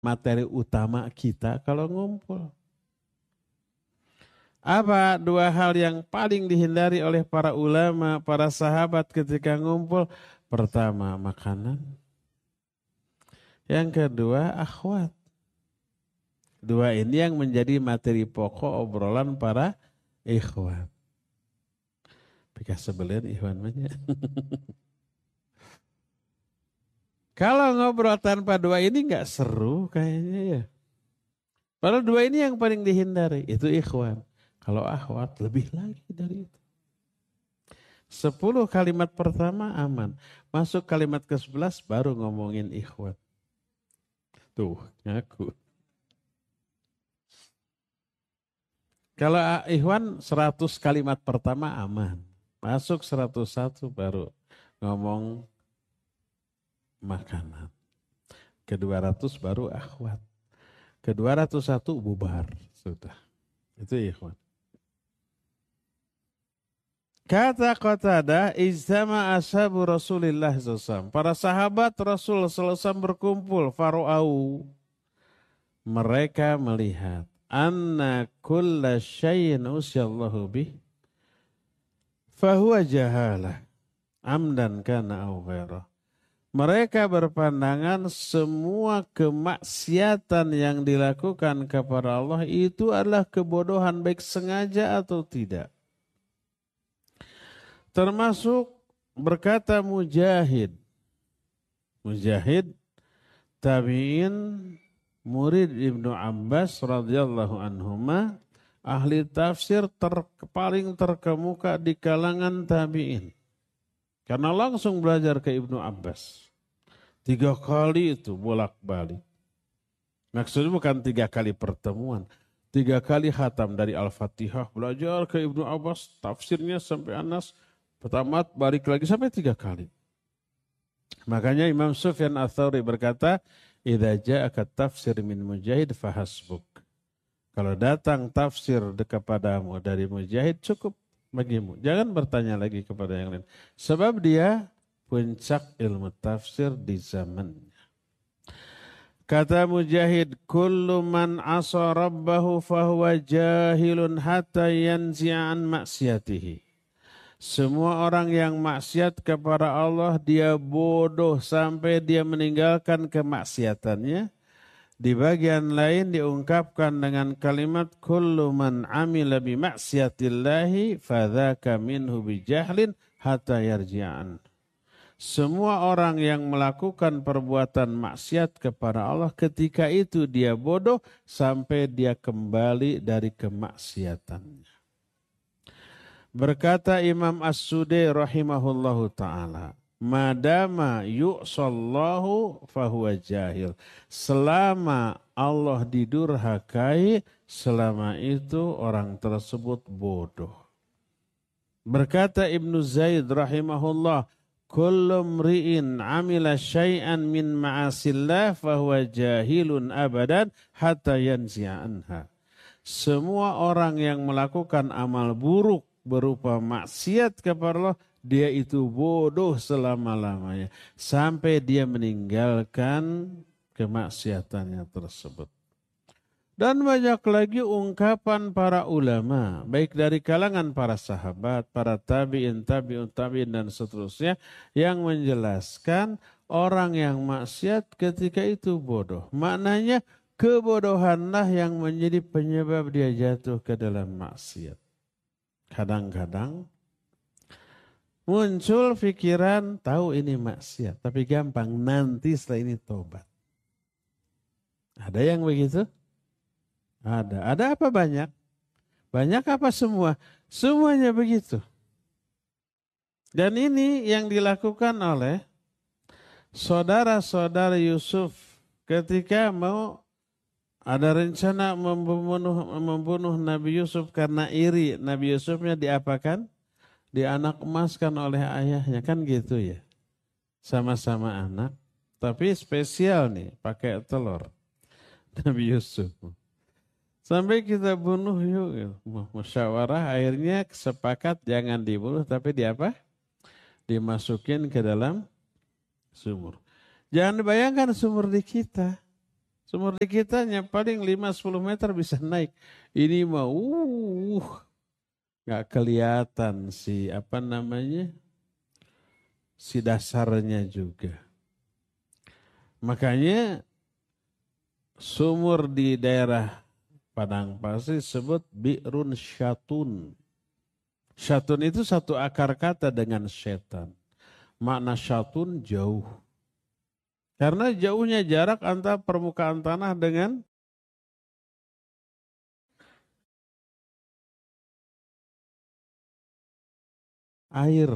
materi utama kita kalau ngumpul. Apa dua hal yang paling dihindari oleh para ulama, para sahabat ketika ngumpul? Pertama, makanan. Yang kedua, akhwat. Dua ini yang menjadi materi pokok obrolan para ikhwan. Pika sebelin ikhwan banyak. Kalau ngobrol tanpa dua ini nggak seru kayaknya ya. Padahal dua ini yang paling dihindari, itu ikhwan. Kalau akhwat lebih lagi dari itu. 10 kalimat pertama aman. Masuk kalimat ke-11 baru ngomongin ikhwan. Tuh, ngaku. Kalau ikhwan 100 kalimat pertama aman. Masuk 101 baru ngomong makanan. Ke-200 baru akhwat. Ke-201 bubar. Sudah. Itu ikhwan. Kata Qatadah, ijtama ashabu Rasulillah SAW. Para sahabat Rasul SAW berkumpul. Faru'au. Mereka melihat. Anna kulla syai'in usyallahu bih. Fahuwa jahalah. Amdan kana au ghairah. Mereka berpandangan semua kemaksiatan yang dilakukan kepada Allah itu adalah kebodohan baik sengaja atau tidak. Termasuk berkata Mujahid. Mujahid tabi'in murid Ibnu Abbas radhiyallahu anhuma, ahli tafsir paling terkemuka di kalangan tabi'in. Karena langsung belajar ke Ibnu Abbas. 3 kali itu bolak-balik. Maksudnya bukan 3 kali pertemuan. 3 kali khatam dari Al-Fatihah. Belajar ke Ibnu Abbas. Tafsirnya sampai Anas. Tamat balik lagi sampai 3 kali. Makanya Imam Sufyan Ats-Tsauri berkata, idza ja'aka tafsir min Mujahid fahasbuk. Kalau datang tafsir kepadamu dari Mujahid cukup bagimu. Jangan bertanya lagi kepada yang lain. Sebab dia puncak ilmu tafsir di zamannya. Kata Mujahid, kullu man asa rabbahu fahuwa jahilun hatta yanzi'an maksiatihi. Semua orang yang maksiat kepada Allah, dia bodoh sampai dia meninggalkan kemaksiatannya. Di bagian lain diungkapkan dengan kalimat kullu man amila bi maksiatillahi fadzaka minhu bi jahlin hatta yarji'an. Semua orang yang melakukan perbuatan maksiat kepada Allah ketika itu dia bodoh sampai dia kembali dari kemaksiatannya. Berkata Imam As-Sudai rahimahullahu ta'ala, madama yu'sallahu fahuwa jahil. Selama Allah didurhakai, selama itu orang tersebut bodoh. Berkata Ibnu Zaid rahimahullah, kullu mri'in amila syai'an min ma'asillah fahuwa jahilun abadan hatta yanzi'a anha. Semua orang yang melakukan amal buruk berupa maksiat kepada Allah, dia itu bodoh selama-lamanya sampai dia meninggalkan kemaksiatannya tersebut. Dan banyak lagi ungkapan para ulama, baik dari kalangan para sahabat, para tabi'in, tabi'in dan seterusnya, yang menjelaskan orang yang maksiat ketika itu bodoh. Maknanya kebodohanlah yang menjadi penyebab dia jatuh ke dalam maksiat. Kadang-kadang muncul pikiran tahu ini maksiat, tapi gampang nanti setelah ini tobat. Ada yang begitu? Ada. Ada apa banyak? Banyak apa semua? Semuanya begitu. Dan ini yang dilakukan oleh saudara-saudara Yusuf ketika mau ada rencana membunuh Nabi Yusuf karena iri. Nabi Yusufnya diapakan? Dianak emaskan oleh ayahnya. Kan gitu ya. Sama-sama anak. Tapi spesial nih. Pakai telur. Nabi Yusuf. Sampai kita bunuh yuk. Musyawarah akhirnya sepakat jangan dibunuh. Tapi dimasukin ke dalam sumur. Jangan bayangkan sumur di kita. Sumur di kitanya paling 5-10 meter bisa naik. Ini mau nggak kelihatan si apa namanya si dasarnya juga. Makanya sumur di daerah Padang Pasir disebut bi'run syatun. Syatun itu satu akar kata dengan setan. Makna syatun jauh. Karena jauhnya jarak antara permukaan tanah dengan air.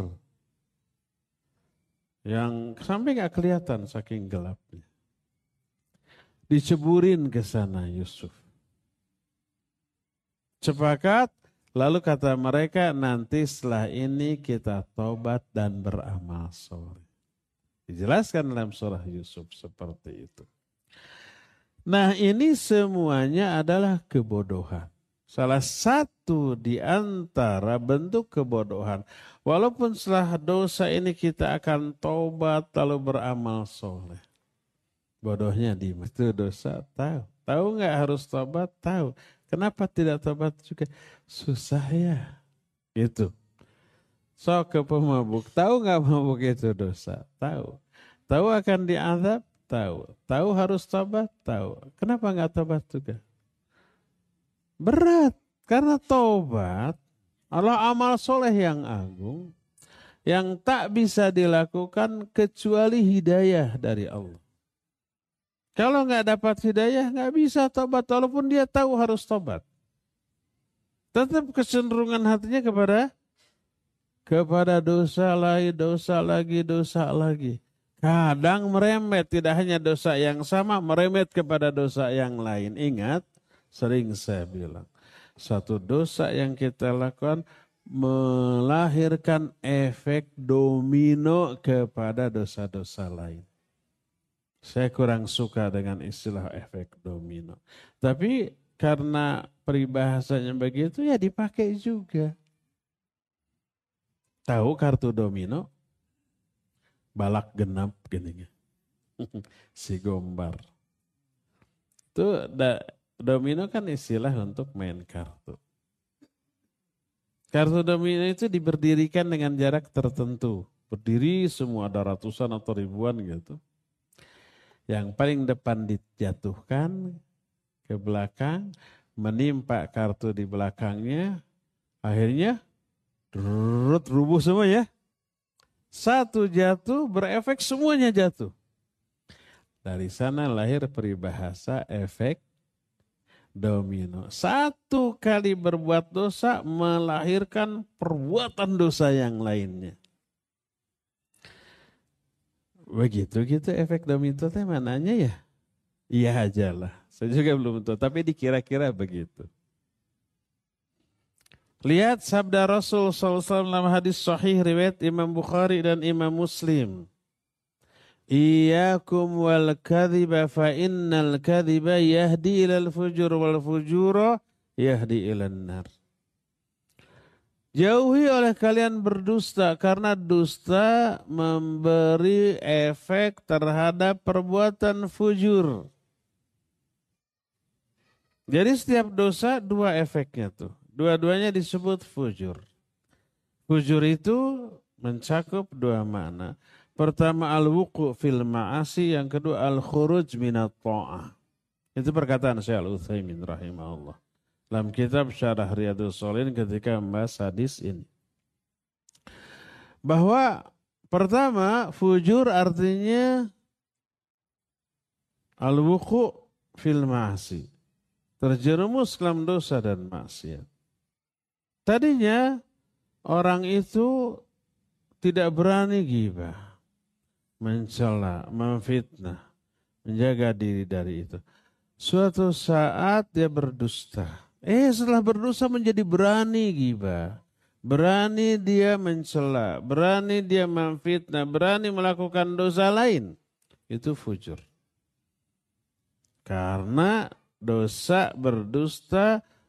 Yang sampai nggak kelihatan saking gelapnya. Diceburin ke sana Yusuf. Sepakat, lalu kata mereka nanti setelah ini kita tobat dan beramal soleh. Dijelaskan dalam surah Yusuf seperti itu. Nah ini semuanya adalah kebodohan. Salah satu di antara bentuk kebodohan. Walaupun setelah dosa ini kita akan tobat lalu beramal soleh. Bodohnya di itu dosa tahu. Tahu nggak harus tobat? Tahu. Kenapa tidak tobat juga? Susah ya. Itu. Sok ke pemabuk. Tahu nggak mabuk itu dosa? Tahu. Tahu akan diazab? Tahu. Tahu harus tobat? Tahu. Kenapa nggak tobat juga? Berat. Karena tobat adalah amal soleh yang agung. Yang tak bisa dilakukan kecuali hidayah dari Allah. Kalau nggak dapat hidayah, nggak bisa tobat. Walaupun dia tahu harus tobat. Tetap kecenderungan hatinya kepada dosa lagi, dosa lagi. Kadang merembet, tidak hanya dosa yang sama, merembet kepada dosa yang lain. Ingat, sering saya bilang, satu dosa yang kita lakukan melahirkan efek domino kepada dosa-dosa lain. Saya kurang suka dengan istilah efek domino. Tapi karena peribahasanya begitu ya dipakai juga. Tahu kartu domino? Balak genap gini. Si Gombar. Itu domino kan istilah untuk main kartu. Kartu domino itu diberdirikan dengan jarak tertentu. Berdiri semua ada ratusan atau ribuan gitu. Yang paling depan dijatuhkan ke belakang, menimpa kartu di belakangnya, akhirnya rubuh semua ya. Satu jatuh berefek semuanya jatuh. Dari sana lahir peribahasa efek domino. Satu kali berbuat dosa melahirkan perbuatan dosa yang lainnya. Begitu gitu efek domino itu mananya ya? Iya aja lah. Saya juga belum tahu, tapi dikira-kira begitu. Lihat sabda Rasul SAW dalam hadis sahih riwayat Imam Bukhari dan Imam Muslim. Iyyakum wal kadhiba fa innal kadhiba yahdi ilal fujur wal fujura yahdi ilan nar. Jauhi oleh kalian berdusta karena dusta memberi efek terhadap perbuatan fujur. Jadi setiap dosa dua efeknya tuh. Dua-duanya disebut fujur. Fujur itu mencakup dua makna. Pertama al-wuqu' fil ma'asi, yang kedua al-khuruj minat ta'ah. Itu perkataan Syekh Al-Utsaimin rahimahullah. Dalam kitab Syarah Riyadhus Shalihin ketika membahas hadis ini. Bahwa pertama fujur artinya al-wuqu' fil ma'asi. Terjerumus dalam dosa dan maksiat. Tadinya orang itu tidak berani ghibah, mencela, memfitnah, menjaga diri dari itu. Suatu saat dia berdusta. Setelah berdosa menjadi berani ghibah. Berani dia mencela, berani dia memfitnah, berani melakukan dosa lain. Itu fujur. Karena dosa berdusta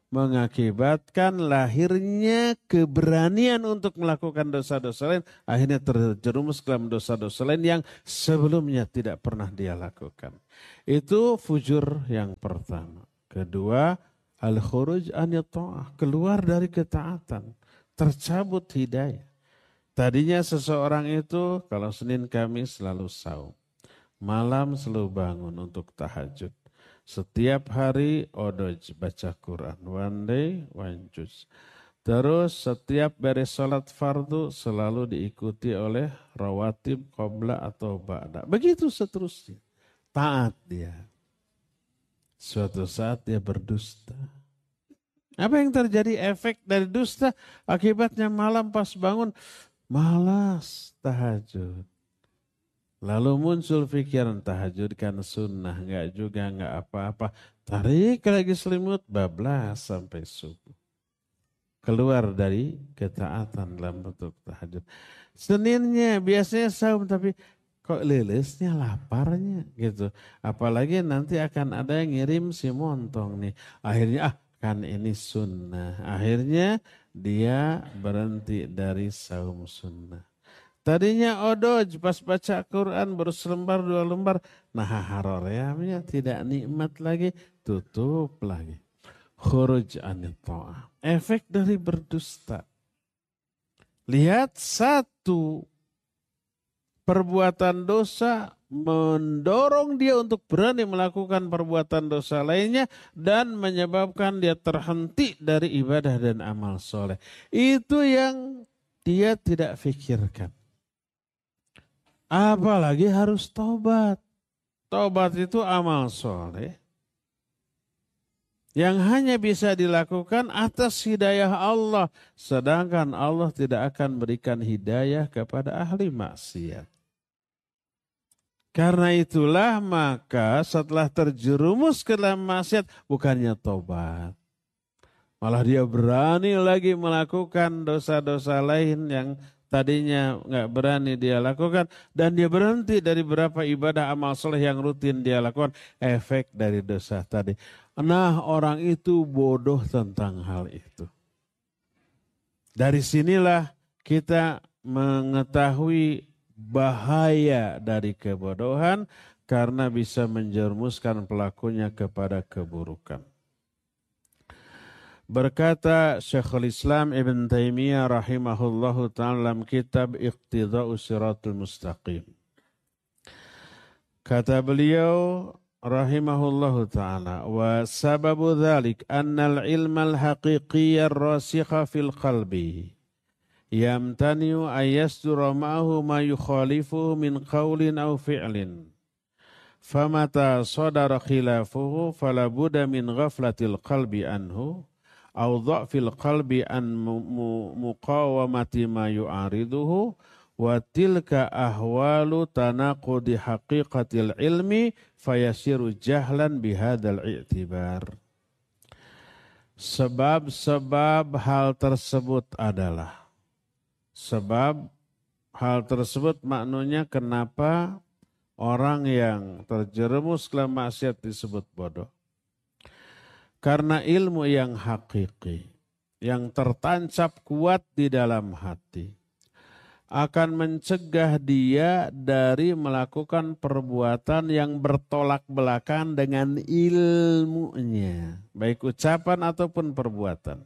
mengakibatkan lahirnya keberanian untuk melakukan dosa-dosa lain, akhirnya terjerumus ke dalam dosa-dosa lain yang sebelumnya tidak pernah dia lakukan. Itu fujur yang pertama. Kedua, al-khuruj anit ta'ah, keluar dari ketaatan, tercabut hidayah. Tadinya seseorang itu kalau Senin Kamis selalu saum, malam selalu bangun untuk tahajud. Setiap hari odoj baca Quran, one day one juz. Terus setiap beres sholat fardu selalu diikuti oleh rawatib, qobla atau ba'da. Begitu seterusnya. Taat dia. Suatu saat dia berdusta. Apa yang terjadi efek dari dusta? Akibatnya malam pas bangun, malas tahajud. Lalu muncul pikiran tahajud kan sunnah, enggak juga enggak apa-apa. Tarik lagi selimut, bablas sampai subuh. Keluar dari ketaatan dalam bentuk tahajud. Seninnya biasanya saum tapi kok lelesnya, laparnya gitu. Apalagi nanti akan ada yang ngirim si montong nih. Akhirnya kan ini sunnah. Akhirnya dia berhenti dari saum sunnah. Tadinya odoj pas baca Quran baru selembar dua lembar. Nah haroreamnya tidak nikmat lagi. Tutup lagi. Khuruj anit ta'ah. Efek dari berdusta. Lihat satu perbuatan dosa mendorong dia untuk berani melakukan perbuatan dosa lainnya. Dan menyebabkan dia terhenti dari ibadah dan amal soleh. Itu yang dia tidak fikirkan. Apalagi harus tobat. Tobat itu amal soleh yang hanya bisa dilakukan atas hidayah Allah. Sedangkan Allah tidak akan berikan hidayah kepada ahli maksiat. Karena itulah maka setelah terjerumus ke dalam maksiat bukannya tobat. Malah dia berani lagi melakukan dosa-dosa lain yang tadinya nggak berani dia lakukan, dan dia berhenti dari beberapa ibadah amal soleh yang rutin dia lakukan, efek dari dosa tadi. Nah, orang itu bodoh tentang hal itu. Dari sinilah kita mengetahui bahaya dari kebodohan karena bisa menjerumuskan pelakunya kepada keburukan. Berkata Syekhul Islam Ibn Taimiyah rahimahullahu ta'ala dalam kitab Iqtida'us Siratul Mustaqim. Kata beliau rahimahullahu ta'ala, wa sababu dhalik annal ilmal haqiqiyya rasikha fil qalbi yamtani'u ayasdura ma'ahu ma yukhalifuhu min qawlin aw fi'lin. Famata sadara khilafuhu falabuda min ghaflatil qalbi anhu au dha'fil qalbi an muqawamati ma yu'ariduhu wa tilka ahwalu tanaqudi haqiqatil ilmi fayasiru jahlan bihadzal i'tibar. Sebab hal tersebut adalah maknanya kenapa orang yang terjerumus ke maksiat disebut bodoh. Karena ilmu yang hakiki, yang tertancap kuat di dalam hati, akan mencegah dia dari melakukan perbuatan yang bertolak belakang dengan ilmunya, baik ucapan ataupun perbuatan.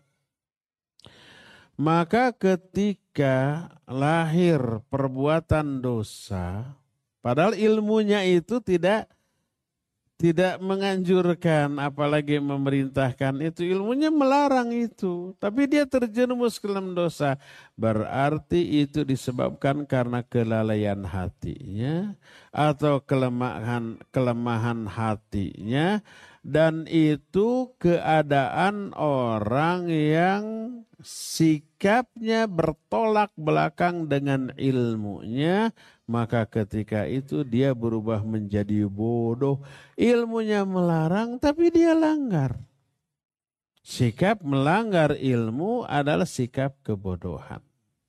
Maka ketika lahir perbuatan dosa, padahal ilmunya itu tidak menganjurkan, apalagi memerintahkan itu, ilmunya melarang itu. Tapi dia terjerumus ke dalam dosa. Berarti itu disebabkan karena kelalaian hatinya atau kelemahan hatinya. Dan itu keadaan orang yang sikapnya bertolak belakang dengan ilmunya. Maka ketika itu dia berubah menjadi bodoh. Ilmunya melarang tapi dia langgar. Sikap melanggar ilmu adalah sikap kebodohan.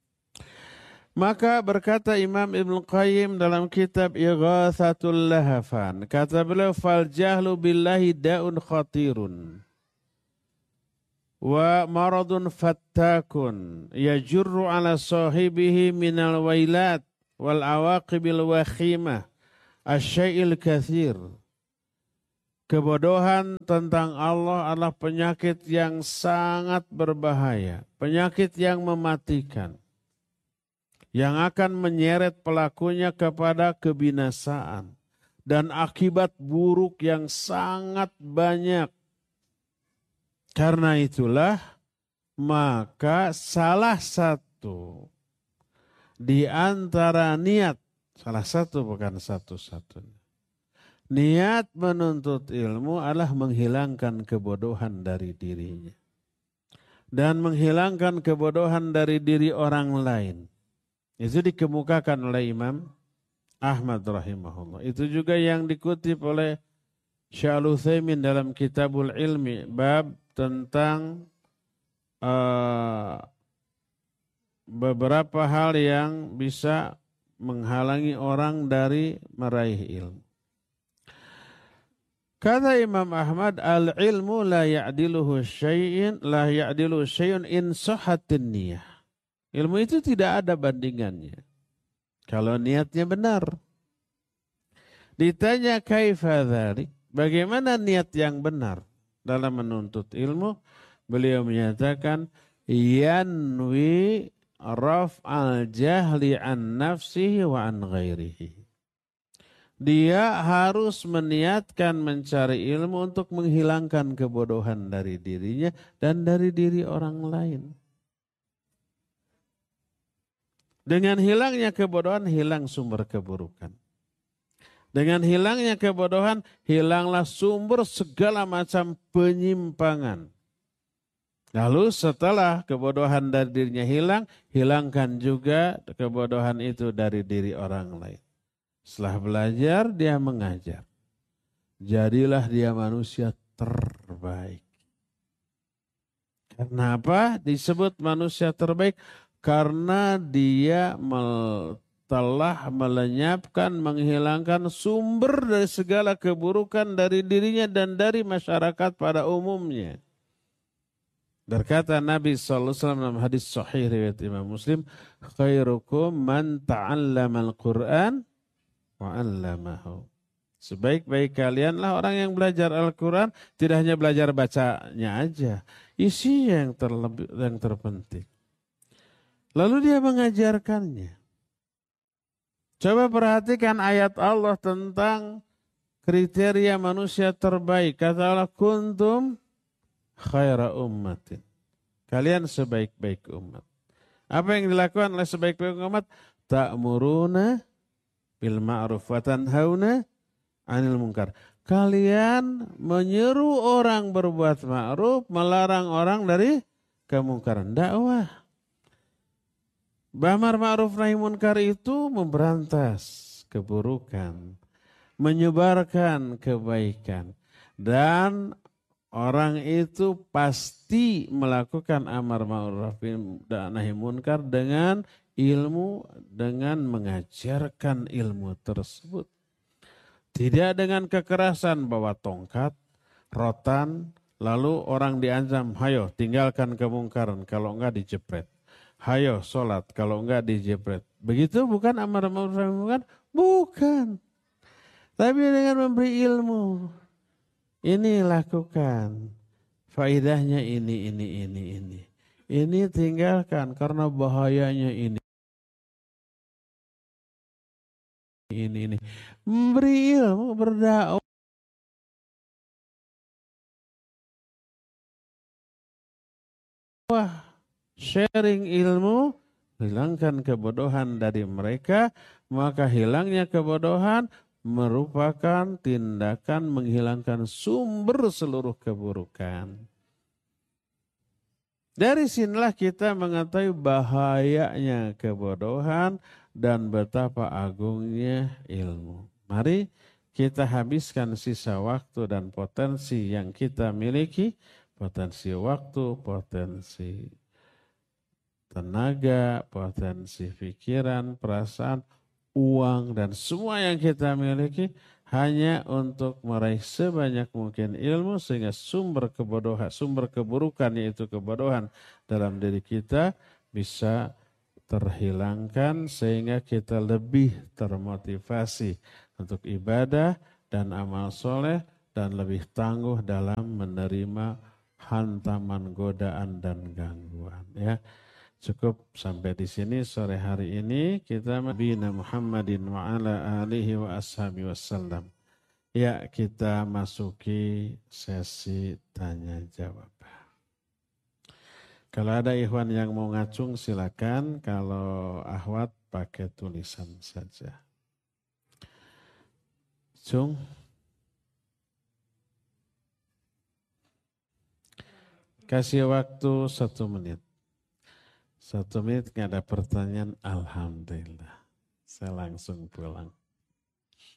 Maka berkata Imam Ibn Qayyim dalam kitab Ighathatul Lahafan. Kata beliau, fal jahlu billahi da'un khatirun. wa maradun fattakun yajurru ala sahibihi minal wailat wal awaqibil wakhimah asyai'il kathir. Kebodohan tentang Allah adalah penyakit yang sangat berbahaya, penyakit yang mematikan, yang akan menyeret pelakunya kepada kebinasaan dan akibat buruk yang sangat banyak. Karena itulah maka salah satu di antara niat, salah satu bukan satu-satunya, niat menuntut ilmu adalah menghilangkan kebodohan dari dirinya. Dan menghilangkan kebodohan dari diri orang lain. Itu dikemukakan oleh Imam Ahmad rahimahullah. Itu juga yang dikutip oleh Syekh Al-Utsaimin dalam Kitabul Ilmi. Bab tentang beberapa hal yang bisa menghalangi orang dari meraih ilmu. Kata Imam Ahmad, al-ilmu la ya'diluhu syai'un in sahhatin niyah. Ilmu itu tidak ada bandingannya kalau niatnya benar. Ditanya kaifa dzalik, bagaimana niat yang benar dalam menuntut ilmu? Beliau menyatakan yanwi raf'al jahli an nafsihi wa an ghairihi. Dia harus meniatkan mencari ilmu untuk menghilangkan kebodohan dari dirinya dan dari diri orang lain. Dengan hilangnya kebodohan, hilang sumber keburukan. Dengan hilangnya kebodohan, hilanglah sumber segala macam penyimpangan. Lalu setelah kebodohan dari dirinya hilang, hilangkan juga kebodohan itu dari diri orang lain. Setelah belajar, dia mengajar. Jadilah dia manusia terbaik. Karena apa? Disebut manusia terbaik karena dia telah melenyapkan, menghilangkan sumber dari segala keburukan dari dirinya dan dari masyarakat pada umumnya. Berkata Nabi SAW dalam hadis sahih riwayat Imam Muslim, khairukum man ta'allama al-Quran wa 'allamahu. Sebaik-baik kalianlah orang yang belajar Al-Quran, tidak hanya belajar bacanya aja, isinya yang terpenting. Lalu dia mengajarkannya. Coba perhatikan ayat Allah tentang kriteria manusia terbaik. Kata Allah, kuntum khaira ummatin. Kalian sebaik-baik umat. Apa yang dilakukan oleh sebaik-baik umat? Ta'muruna bil ma'ruf wa tanhauna 'anil munkar. Kalian menyeru orang berbuat ma'ruf, melarang orang dari kemungkaran. Dakwah. Ba'mar ma'ruf nahi munkar itu memberantas keburukan, menyebarkan kebaikan, dan orang itu pasti melakukan amar ma'ruf dan nahi munkar dengan ilmu, dengan mengajarkan ilmu tersebut. Tidak dengan kekerasan, bawa tongkat, rotan, lalu orang diancam, hayo tinggalkan kemungkaran, kalau enggak dijepret. Hayo sholat, kalau enggak dijepret. Begitu bukan amar ma'ruf nahi munkar? Bukan. Tapi dengan memberi ilmu. Ini lakukan. Faidahnya ini. Ini tinggalkan karena bahayanya ini. Memberi ilmu, berdakwah. Sharing ilmu, hilangkan kebodohan dari mereka, maka hilangnya kebodohan merupakan tindakan menghilangkan sumber seluruh keburukan. Dari sinilah kita mengetahui bahayanya kebodohan dan betapa agungnya ilmu. Mari kita habiskan sisa waktu dan potensi yang kita miliki, potensi waktu, potensi tenaga, potensi pikiran, perasaan, uang, dan semua yang kita miliki hanya untuk meraih sebanyak mungkin ilmu sehingga sumber kebodohan, sumber keburukan yaitu kebodohan dalam diri kita bisa terhilangkan sehingga kita lebih termotivasi untuk ibadah dan amal soleh dan lebih tangguh dalam menerima hantaman godaan dan gangguan. Ya, cukup sampai di sini sore hari ini kita Nabi Muhammadin wa ala alihi wa ashabi wasallam. Ya, kita masuki sesi tanya jawab. Kalau ada ikhwan yang mau ngacung silakan, kalau ahwat pakai tulisan saja. Cung. Kasih waktu 1 menit. 1 menit nggak ada pertanyaan, alhamdulillah. Saya langsung pulang.